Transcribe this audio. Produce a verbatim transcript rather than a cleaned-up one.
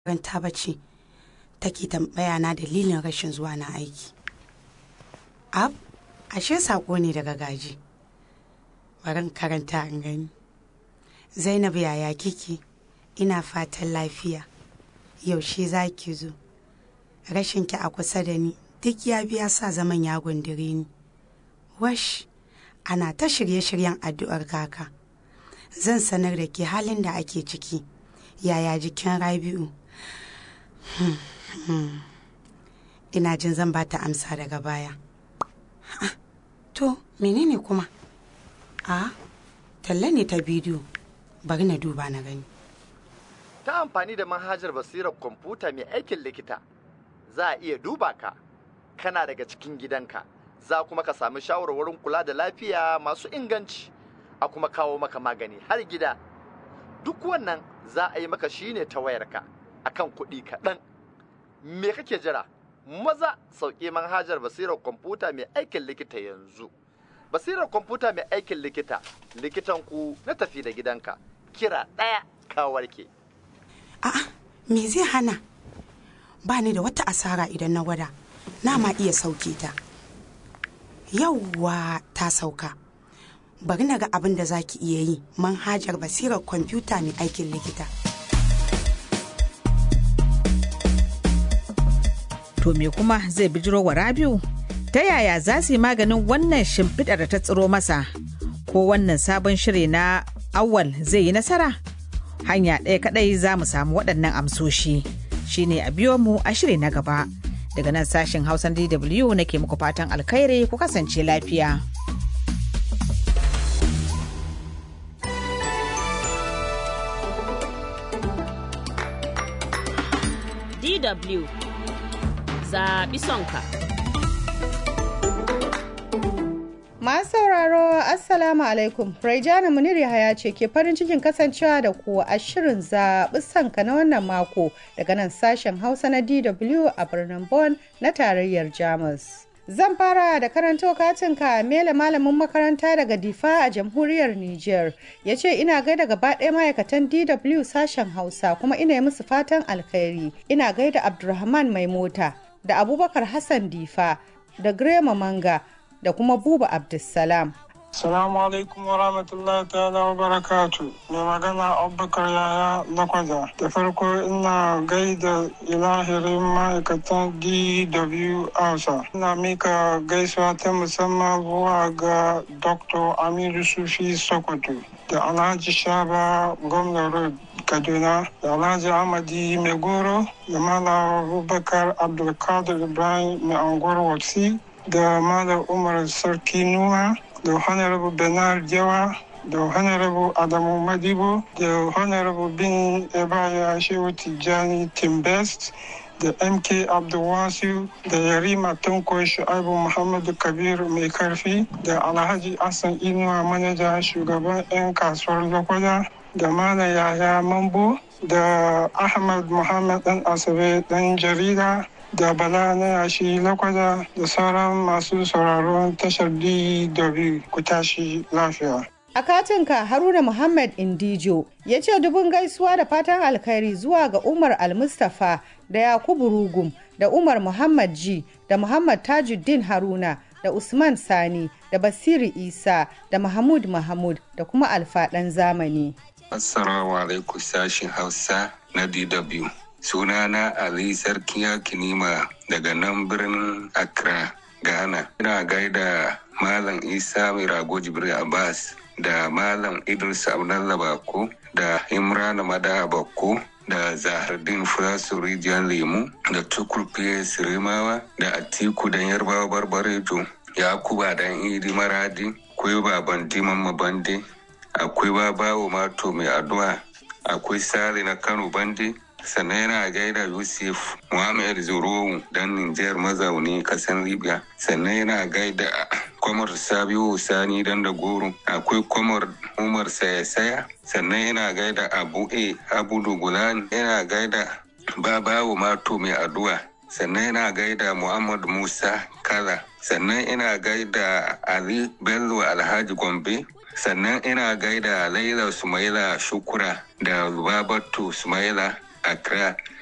makaranta ba ce take tambaya na dalilin rashin zuwa na aiki. Ab, ashe sako ne daga gaji. Barin karanta in gani. Zainab yaya kike? Ina fatan lafiya. Yaushe za ki zo? Rashinki a kusa da ni duk ya biya sa zaman ya gundure ni. Wash, ana ta shirye-shiryen addu'ar kaka. Zan sanar da ke halin da ake ciki. Yaya jikin Rabi'u? Hmm, hmm. Ina jin zan ba ta amsa daga baya. Ah, to, menene kuma? Ah, talla ne ta bidiyo. Bari na duba na gani. Ta amfani da manhajar basirar kwamfuta mai aikin likita, za a iya duba ka, kana daga cikin gidanka, za kuma ka sami shawarwarin kula da lafiya masu inganci, a kuma kawo maka magani har gida. Duk wannan za a yi maka shine ta wayarka, akan kuɗi kaɗan. Me kake jira? Maza sauƙi manhajar basirar kwamfuta mai aikin likita yanzu. Basirar kwamfuta mai aikin likita, likitanku na tafi da gidanka, kira ɗaya ka warke. A'a, me zai hana? Ba ni da wata asara idan na gwada, na ma iya sauke ta. Yawwa ta sauka. Bari na ga abin da za ki iya yi, manhajar basirar kwamfuta mai aikin likita. To me kuma zai bijiro wa Rabiu? Ta yaya za su yi maganin wannan shimfiɗar da ta tsiro masa? Ko wannan sabon shiri na Awwal zai yi nasara? Hanya ɗaya kaɗai za mu samu waɗannan amsoshi. Shine a biyo mu a shiri na gaba. Daga nan sashen Hausan D W nake muku fatan alkhairi, ku kasance lafiya. D W zaɓi sonka. Masu sauraro Assalamu alaikum. Raijana Munir Yahaya ce ke farin cikin kasancewa da ku a shirin zaɓi sanka na wannan mako daga nan sashen Hausa na D W a birnin Bonn na tarayyar Jamus. Zan fara da karanto katinka Mele malamin makaranta daga Difa a jamhuriyar Niger. Ya ce ina gaida gaba ɗaya ma'aikatan D W sashen Hausa kuma ina yi musu fatan alkhairi. Ina gaida Abdulrahman Mai Mota da Abubakar Hassan Difa da Grema Manga da kuma Buba Abdulsalam. Assalamu alaikum wa rahmatullahi ta'ala wa barakatu. Mai magana Abubakar Yaya Lakwaja. Da farko ina gaida ilahirin ma'aikatan D W Hausa. Ina mika gaisuwa ta musamman zuwa ga Doctor Amiru Sufi Sokoto da Alhaji Shaba Gwamna Road Kaduna da Alhaji Ahmadi Megoro da Malam Abubakar Abdulkadir Ibrahim Mai Anguwar Watsi da Malam Umar Sarki Nuwa da Honorable Bernard Jawa da Honorable Adamu Madibo da Honorable Bin Ebaya Shehu Tijjani Timbest da M K Abdulwasiu da Yarima Tanko Shu'aibu Muhammadu Kabir Mai Karfi da Alhaji Hassan Inuwa Manaja Shugaban 'yan kasuwar Lokoja da Malam Yahya Mambo da Ahmad Muhammad Dan Asabe Dan Jarida da Bala na yashi Lakwaja da sauran masu sauraron tashar D W ku tashi lafiya. A katinka Haruna Muhammad Indijo ya ce dubun gaisuwa da fatan alkhairi zuwa ga Umar Al-Mustapha da Yakubu Rugum da Umar Muhammad Ji da Muhammad Tajuddin Haruna da Usman Sani da Basiru Isa da Mahmud Mahmud da kuma Alfaɗan Zamani. Assalamu alaikum sashin Hausa na D W. Sunana Ali Sarki Kinima daga nan birnin Accra, Ghana. Ina gaida Malam Isa Mai Rago Jibril Abbas da Malam Idris Abdallah Bako da Imran Mada Bako da Zahardin Furasu Rijiyar Lemu da Tukur P S Rimawa da Atiku dan Yarbawa Barbarejo, Yakuba dan Idi Maradi, akwai Baban Diman Mabande, akwai Babawo Mato Mai Addu'a, akwai Sale na Kano Bande, sannan yana gaida Yusuf Muhammad Zuru dan Nijar mazauni kasan Libya, sannan yana gaida Kwamar Sabiu Sani dan da Goro, akwai Kwamar Umar Sayasaya, sannan yana gaida Abu A Abudu Gulan, yana gaida Babawo Mato Mai Addu'a, sannan yana gaida Muhammad Musa Kala, sannan ina gaida Ali Bello Alhaji Gombe, sannan ina gaida Laila Sumaila Shukura da Babatu Sumaila Accra,